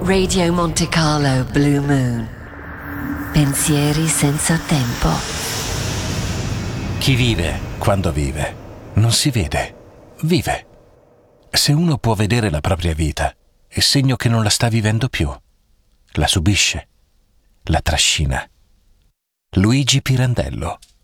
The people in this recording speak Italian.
Radio Monte Carlo Blue Moon. Pensieri senza tempo. Chi vive quando vive non si vede, vive. Se uno può vedere la propria vita, è segno che non la sta vivendo più. La subisce, la trascina. Luigi Pirandello.